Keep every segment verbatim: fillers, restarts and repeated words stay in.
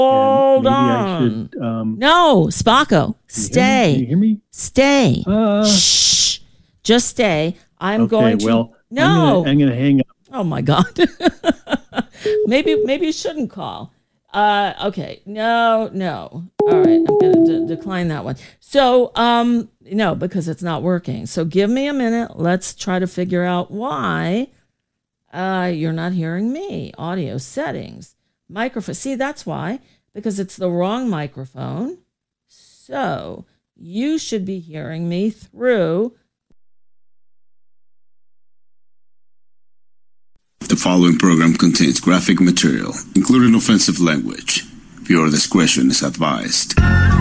Hold maybe on. I should, um, no, Spocko, stay. Can you hear me? Stay. Uh, Shh. Just stay. I'm okay, going to. well, no. I'm going to hang up. Oh, my God. maybe maybe you shouldn't call. Uh, okay. No, no. All right. I'm going to de- decline that one. So, um, no, because it's not working. So give me a minute. Let's try to figure out why uh, you're not hearing me. Audio settings. Microphone. See, that's why. Because it's the wrong microphone. So you should be hearing me through. The following program contains graphic material, including offensive language. Viewer discretion is advised.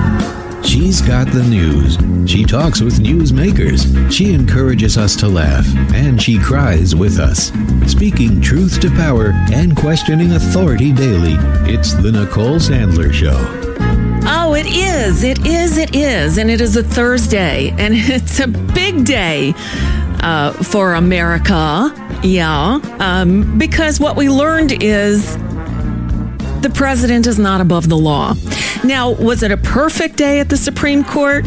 She's got the news. She talks with newsmakers. She encourages us to laugh, and she cries with us. Speaking truth to power and questioning authority daily, it's the Nicole Sandler Show. Oh, it is. It is. It is. And it is a Thursday, and it's a big day uh, for America. Yeah, um, because what we learned is the president is not above the law. Now, was it a perfect day at the Supreme Court?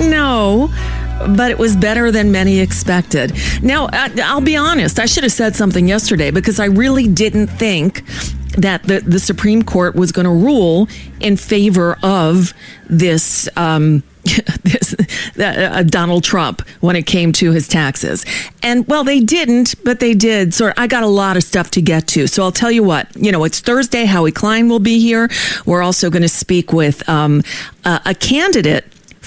No, but it was better than many expected. Now, I'll be honest, I should have said something yesterday because I really didn't think that the, the Supreme Court was going to rule in favor of this um this uh, Donald Trump when it came to his taxes. And well, they didn't, but they did. So I got a lot of stuff to get to. So I'll tell you what, you know, it's Thursday. Howie Klein will be here. We're also going to speak with um, uh, a candidate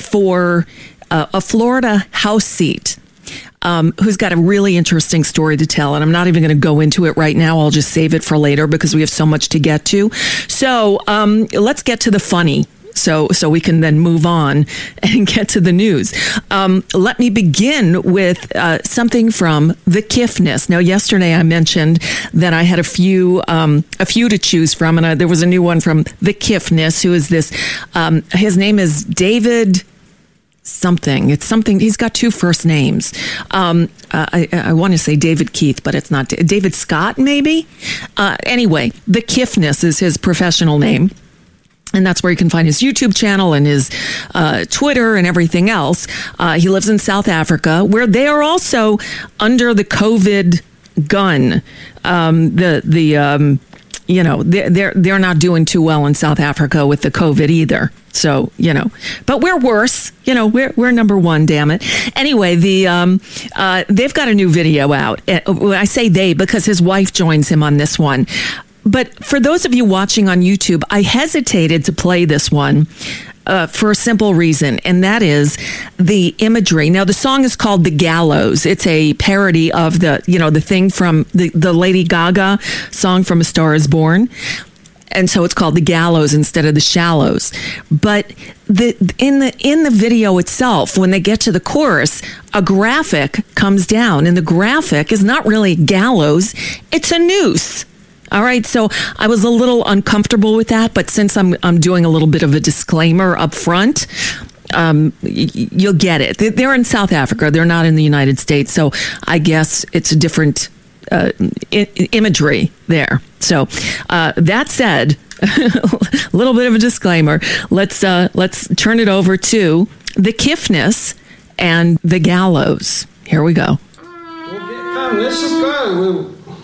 for uh, a Florida House seat. Um, who's got a really interesting story to tell. And I'm not even going to go into it right now. I'll just save it for later because we have so much to get to. So um, let's get to the funny. So so we can then move on and get to the news. Um, let me begin with uh, something from the Kiffness. Now, yesterday I mentioned that I had a few um, a few to choose from, and I, there was a new one from the Kiffness, who is this. Um, his name is David something. It's something. He's got two first names. Um, uh, I, I want to say David Keith, but it's not. David Scott, maybe. Uh, anyway, the Kiffness is his professional name. And that's where you can find his YouTube channel and his uh, Twitter and everything else. Uh, he lives in South Africa, where they are also under the COVID gun. Um, the the um, you know they're, they're they're not doing too well in South Africa with the COVID either. So you know, but we're worse. You know, we're we're number one. Damn it. Anyway, the um, uh, they've got a new video out. I say they because his wife joins him on this one. But for those of you watching on YouTube, I hesitated to play this one uh, for a simple reason, and that is the imagery. Now, the song is called The Gallows. It's a parody of the, you know, the thing from the, the Lady Gaga song from A Star Is Born. And so it's called The Gallows instead of The Shallows. But the in the in the video itself, when they get to the chorus, a graphic comes down, and the graphic is not really a gallows, it's a noose. All right, so I was a little uncomfortable with that, but since I'm I'm doing a little bit of a disclaimer up front, um, y- you'll get it. They're in South Africa; they're not in the United States, so I guess it's a different uh, I- imagery there. So uh, that said, a little bit of a disclaimer. Let's uh, let's turn it over to the Kiffness and the Gallows. Here we go. Well, get, come, let's just go. We'll,